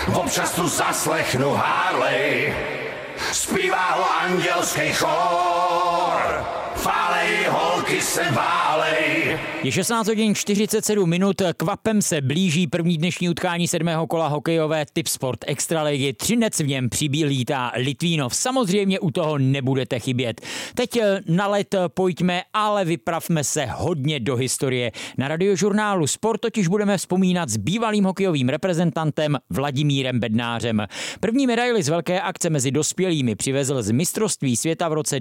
občas tu zaslechnu Harley, zpívá ho andělský chór, fálej, holky se válej. Je 16 hodin 47 minut, kvapem se blíží první dnešní utkání 7. kola hokejové Tipsport Extraligy. Třinec v něm přibílítá Litvínov. Samozřejmě u toho nebudete chybět. Teď na let pojďme, ale vypravme se hodně do historie. Na Radiožurnálu Sport totiž budeme vzpomínat s bývalým hokejovým reprezentantem Vladimírem Bednářem. První medaili z velké akce mezi dospělými přivezl z mistrovství světa v roce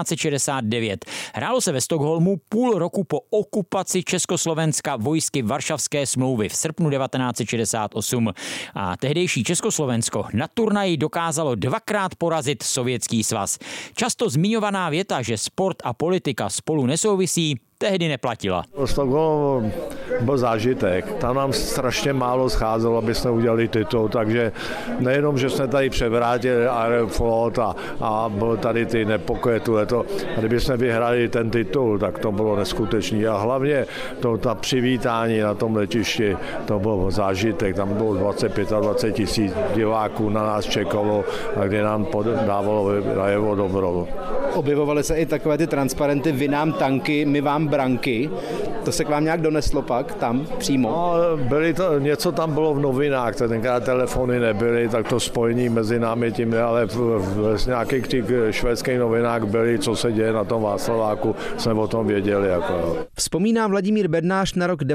1969. Hrálo se ve Stockholmu půl roku po okupaci Československa vojsky Varšavské smlouvy v srpnu 1968. A tehdejší Československo na turnaji dokázalo dvakrát porazit Sovětský svaz. Často zmiňovaná věta, že sport a politika spolu nesouvisí, tehdy neplatila. Stockholm byl zážitek. Tam nám strašně málo scházelo, aby jsme udělali titul, takže nejenom, že jsme tady převrátili Aeroflot a bylo tady ty nepokoje tuleto. A kdyby jsme vyhráli ten titul, tak to bylo neskutečné. A hlavně ta přivítání na tom letišti, to byl zážitek. Tam bylo 20 tisíc diváků, na nás čekalo a kde nám dávalo najevo dobro. Objevovaly se i takové ty transparenty, vy nám tanky, my vám branky. To se k vám nějak doneslo pak tam přímo? No, něco tam bylo v novinách, tenkrát telefony nebyly, tak to spojení mezi námi tím, ale v nějakých těch švédských novinách byly, co se děje na tom Václaváku, jsme o tom věděli. Vzpomíná Vladimír Bednář na rok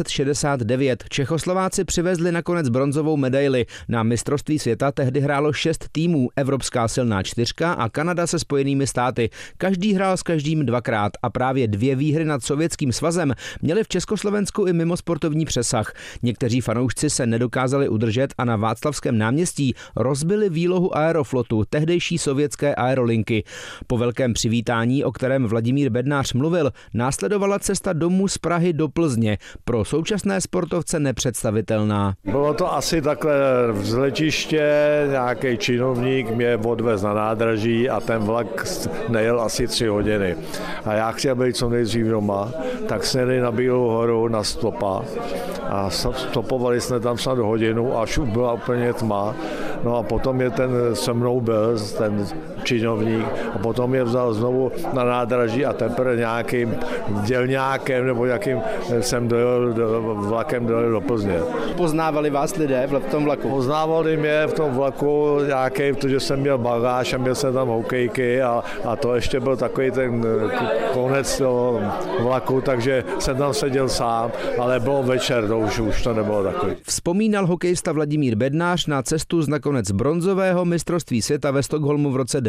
1969. Čechoslováci přivezli nakonec bronzovou medaili. Na mistrovství světa tehdy hrálo 6 týmů, Evropská silná čtyřka a Kanada se Spojenými státy. Každý hrál s každým dvakrát a právě 2 výhry nad Sovětským svazem měli v Československu i mimo sportovní přesah. Někteří fanoušci se nedokázali udržet a na Václavském náměstí rozbili výlohu Aeroflotu, tehdejší sovětské aerolinky. Po velkém přivítání, o kterém Vladimír Bednář mluvil, následovala cesta domů z Prahy do Plzně. Pro současné sportovce nepředstavitelná. Bylo to asi takhle z letiště, nějaký činovník mě odvez na nádraží a ten vlak nejel asi 3 hodiny. A já chtěl být co nejdřív doma, tak jsme jeli na Bílou horu na stopa a stopovali jsme tam snad hodinu a všude byla úplně tma. No a potom je se mnou byl ten činovník a potom je vzal znovu na nádraží a teprve nějakým dělňákem nebo nějakým jsem vlakem dojel do Plzně. Poznávali vás lidé v tom vlaku? Poznávali mě v tom vlaku nějaký, protože jsem měl bagáž a měl jsem tam hokejky a to ještě byl takový ten konec toho vlaku, takže jsem tam seděl sám, ale bylo večer, to už to nebylo takový. Vzpomínal hokejista Vladimír Bednář na cestu z nakonec bronzového mistrovství světa ve Stockholmu v roce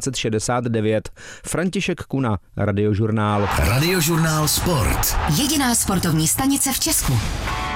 1969. František Kuna, Radiožurnál. Radiožurnál Sport. Jediná sportovní stanice v Česku.